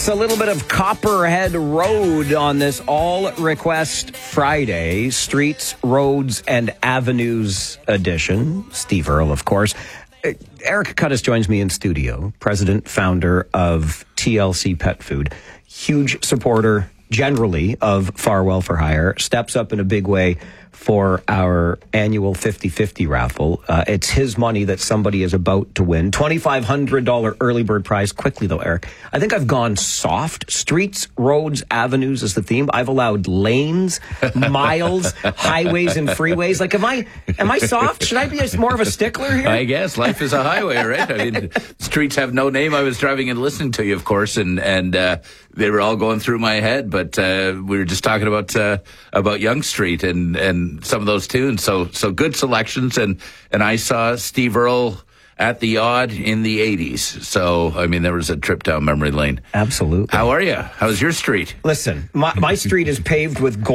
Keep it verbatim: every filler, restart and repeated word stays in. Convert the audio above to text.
It's a little bit of Copperhead Road on this All Request Friday, Streets, Roads, and Avenues edition. Steve Earle, of course. Erica Cuttis joins me in studio, president, founder of T L C Pet Food. Huge supporter, generally, of Farwell for Hire. Steps up in a big way for our annual fifty-fifty raffle. Uh, it's his money that somebody is about to win. twenty-five hundred dollars early bird prize. Quickly, though, Eric, I think I've gone soft. Streets, roads, avenues is the theme. I've allowed lanes, miles, highways, and freeways. Like, am I am I soft? Should I be a, more of a stickler here? I guess. Life is a highway, right? I mean, streets have no name. I was driving and listening to you, of course, and, and uh, they were all going through my head, but uh, we were just talking about uh, about Yonge Street and, and some of those tunes. So so good selections, and, and I saw Steve Earle at the Odd in the eighties. So, I mean, there was a trip down memory lane. Absolutely. How are you? How's your street? Listen, my, my street is paved with gold.